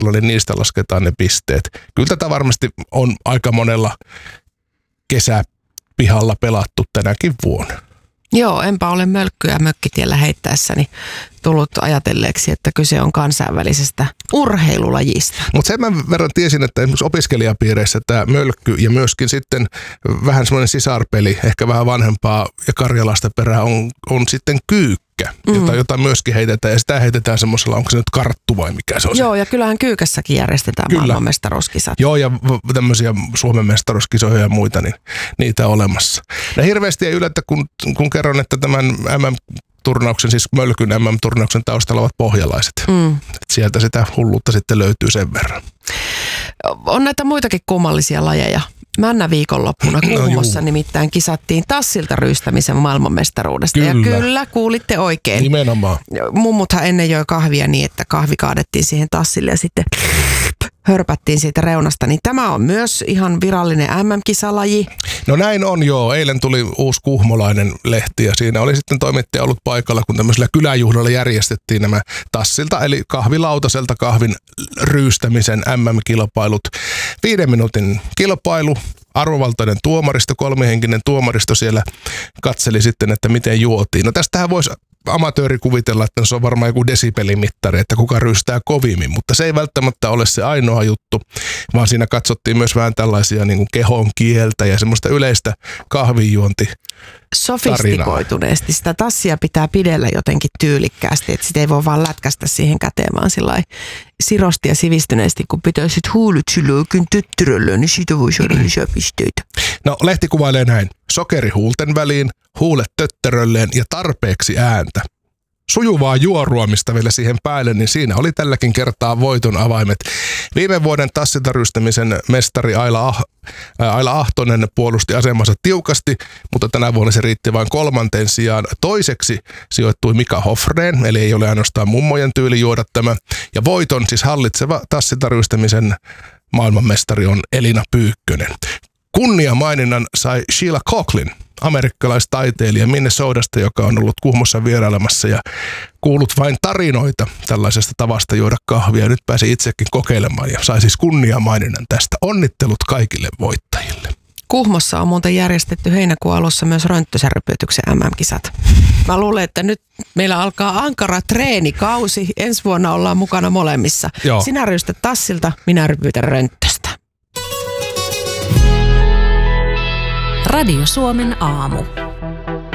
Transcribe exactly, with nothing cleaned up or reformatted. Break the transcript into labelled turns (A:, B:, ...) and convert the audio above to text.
A: kartalla, niin niistä lasketaan ne pisteet. Kyllä tätä varmasti on aika monella kesäpihalla pelattu tänäkin vuonna.
B: Joo, enpä ole mölkkyä mökkitiellä heittäessäni tullut ajatelleeksi, että kyse on kansainvälisestä urheilulajista.
A: Mutta sen mä verran tiesin, että esimerkiksi opiskelijapiireissä tämä mölkky ja myöskin sitten vähän semmoinen sisarpeli, ehkä vähän vanhempaa ja Karjalasta perää on, on sitten kyykkä, mm. jota, jota myöskin heitetään. Ja sitä heitetään semmoisella, onko se nyt karttu vai mikä se on?
B: Joo, ja kyllähän Kyykässäkin järjestetään Kyllä. maailmanmestaruuskisat.
A: Joo, ja tämmöisiä Suomen mestaruuskisoja ja muita, niin niitä on olemassa. Ja hirveästi ei yllätä, kun, kun kerron, että tämän M M-turnauksen, siis mölkyn M M-turnauksen taustalla ovat pohjalaiset. Mm. Sieltä sitä hulluutta sitten löytyy sen verran.
B: On näitä muitakin kummallisia lajeja. Männä viikonloppuna Kuhmossa no, nimittäin kisattiin tassilta ryystämisen maailmanmestaruudesta. Kyllä. Ja kyllä, kuulitte oikein.
A: Nimenomaan.
B: Mummuthan ennen joi kahvia niin, että kahvi kaadettiin siihen tassille ja sitten hörpättiin siitä reunasta. Niin tämä on myös ihan virallinen M M-kisalaji.
A: No näin on joo. Eilen tuli uusi kuhmolainen lehti ja siinä oli sitten toimittaja ollut paikalla, kun tämmöisellä kyläjuhlalla järjestettiin nämä tassilta, eli kahvilautaselta kahvin ryystämisen M M-kilpailut. Viiden minuutin kilpailu. Arvovaltainen tuomaristo, kolmihenkinen tuomaristo siellä katseli sitten, että miten juotiin. No tästähän voisi amatööri kuvitella, että se on varmaan joku desibelimittari, että kuka ryystää kovimmin, mutta se ei välttämättä ole se ainoa juttu, vaan siinä katsottiin myös vähän tällaisia niin kuin kehon kieltä ja semmoista yleistä kahvinjuonti.
B: Sofistikoituneesti. Sitä tassia pitää pidellä jotenkin tyylikkäästi, että sitä ei voi vaan lätkästä siihen käteen, vaan sillai sirosti ja sivistyneesti, kun pitää sitten huulut sillä oikein töttöröllä, niin siitä voi saada lisää pisteitä.
A: No lehti kuvailee näin. Sokeri huulten väliin, huulet töttörölleen ja tarpeeksi ääntä. Sujuvaa juoruamista vielä siihen päälle, niin siinä oli tälläkin kertaa voiton avaimet. Viime vuoden tassiltarystämisen mestari Aila, ah, Aila Ahtonen puolusti asemansa tiukasti, mutta tänä vuonna se riitti vain kolmanteen sijaan. Toiseksi sijoittui Mika Hofreen, eli ei ole ainoastaan mummojen tyyli juoda tämä. Ja voiton siis hallitseva tassiltarystämisen maailmanmestari on Elina Pyykkönen. Kunniamaininnan sai Sheila Coughlin, amerikkalaistaiteilija Minnesotasta, joka on ollut Kuhmossa vierailemassa ja kuullut vain tarinoita tällaisesta tavasta juoda kahvia. Nyt pääsi itsekin kokeilemaan ja sai siis kunniamaininnan tästä. Onnittelut kaikille voittajille.
B: Kuhmossa on muuten järjestetty heinäkuun alussa myös rönttösärrypyötyksen M M-kisat. Mä luulen, että nyt meillä alkaa ankara treenikausi. Ensi vuonna ollaan mukana molemmissa. Joo. Sinä ryystät tassilta, minä rypytän rönttöstä.
C: Radio Suomen aamu.